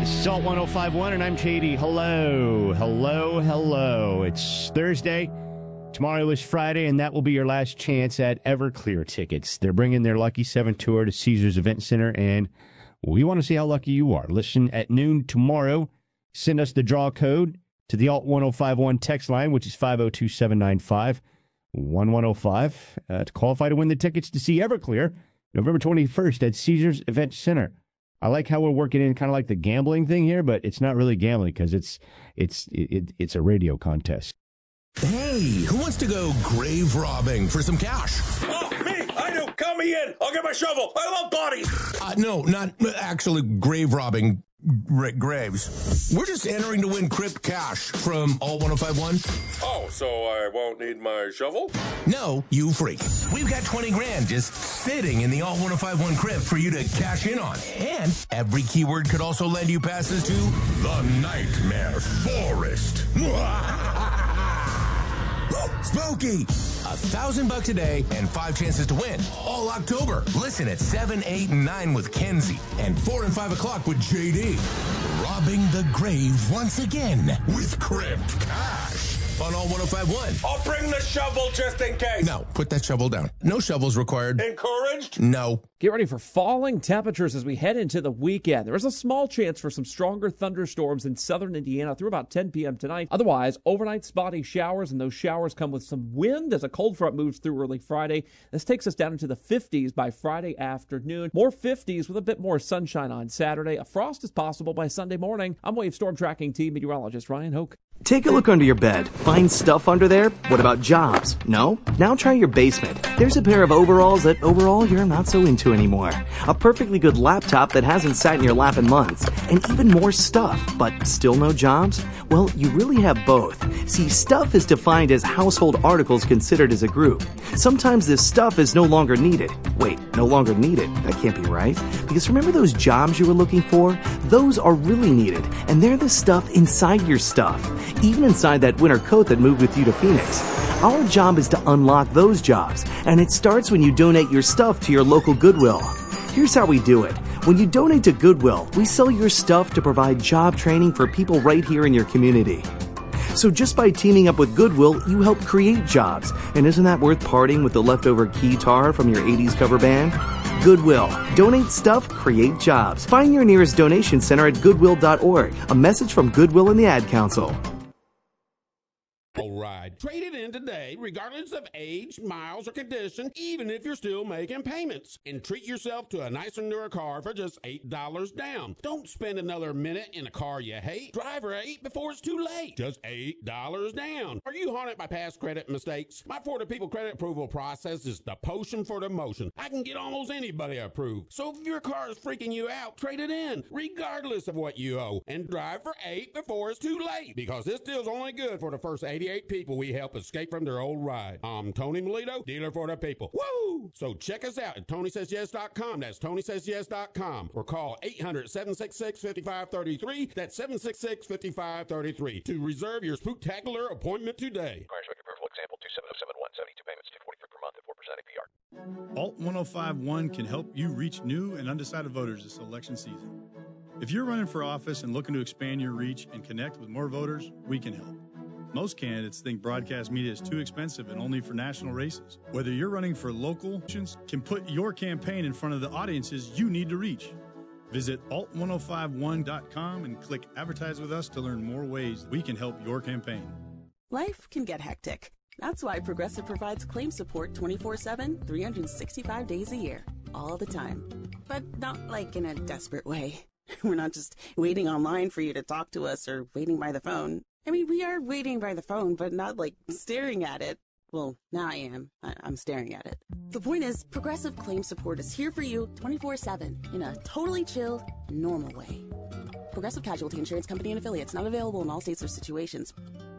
This is Salt 105.1, and I'm JD. Hello. It's Thursday. Tomorrow is Friday, and that will be your last chance at Everclear tickets. They're bringing their Lucky 7 tour to Caesars Event Center, and we want to see how lucky you are. Listen at noon tomorrow. Send us the draw code to the Alt 1051 text line, which is 502-795-1105, to qualify to win the tickets to see Everclear November 21st at Caesars Event Center. I like how we're working in kind of like the gambling thing here, but it's not really gambling because it's a radio contest. Hey, who wants to go grave robbing for some cash? Oh, me! I do! Count me in! I'll get my shovel! I love bodies! No, not actually grave robbing graves. We're just entering to win Crypt Cash from Alt 1051. Oh, so I won't need my shovel? No, you freak. We've got 20 grand just sitting in the Alt 1051 Crypt for you to cash in on. And every keyword could also lend you passes to the Nightmare Forest. Spooky! $1,000 a day and 5 chances to win. All October. Listen at 7, 8, and 9 with Kenzie and 4 and 5 o'clock with JD. Robbing the grave once again with Crypt Cash on All 1051. I'll bring the shovel just in case. No, put that shovel down. No shovels required. Encouraged? No. Get ready for falling temperatures as we head into the weekend. There is a small chance for some stronger thunderstorms in southern Indiana through about 10 p.m. tonight. Otherwise, overnight spotty showers, and those showers come with some wind as a cold front moves through early Friday. This takes us down into the 50s by Friday afternoon. More 50s with a bit more sunshine on Saturday. A frost is possible by Sunday morning. I'm Wave Storm Tracking Team meteorologist Ryan Hoke. Take a look under your bed. Find stuff under there? What about jobs? No? Now try your basement. There's a pair of overalls that overall you're not so into anymore. A perfectly good laptop that hasn't sat in your lap in months. And even more stuff, but still no jobs? Well, you really have both. See, stuff is defined as household articles considered as a group. Sometimes this stuff is no longer needed. Wait, no longer needed? That can't be right. Because remember those jobs you were looking for? Those are really needed. And they're the stuff inside your stuff. Even inside that winter coat that moved with you to Phoenix. Our job is to unlock those jobs, and it starts when you donate your stuff to your local Goodwill. Here's how we do it. When you donate to Goodwill, we sell your stuff to provide job training for people right here in your community. So just by teaming up with Goodwill, you help create jobs. And isn't that worth parting with the leftover keytar from your 80s cover band? Goodwill. Donate stuff, create jobs. Find your nearest donation center at goodwill.org. A message from Goodwill and the Ad Council. All right. Trade it in today, regardless of age, miles, or condition, even if you're still making payments. And treat yourself to a nicer, newer car for just $8 down. Don't spend another minute in a car you hate. Drive right before it's too late. Just $8 down. Are you haunted by past credit mistakes? My Florida People credit approval process is the potion for the motion. I can get almost anybody approved. So if your car is freaking you out, trade it in, regardless of what you owe. And drive for $8 before it's too late. Because this deal's only good for the first 88 people we help escape from their old ride. I'm Tony Melito, dealer for the people. Woo! So check us out at TonySaysYes.com. That's TonySaysYes.com. Or call 800-766-5533. That's 766-5533 to reserve your spooktacular appointment today. Commercial example 27071, 72 payments, $243 per month at 4% APR. Alt 1051 can help you reach new and undecided voters this election season. If you're running for office and looking to expand your reach and connect with more voters, we can help. Most candidates think broadcast media is too expensive and only for national races. Whether you're running for local elections, can put your campaign in front of the audiences you need to reach. Visit alt1051.com and click Advertise with Us to learn more ways we can help your campaign. Life can get hectic. That's why Progressive provides claim support 24/7, 365 days a year, all the time. But not like in a desperate way. We're not just waiting online for you to talk to us or waiting by the phone. I mean, we are waiting by the phone, but not like staring at it. Well, now I am. I'm staring at it. The point is, Progressive Claim Support is here for you 24/7 in a totally chill, normal way. Progressive Casualty Insurance Company and Affiliates, not available in all states or situations.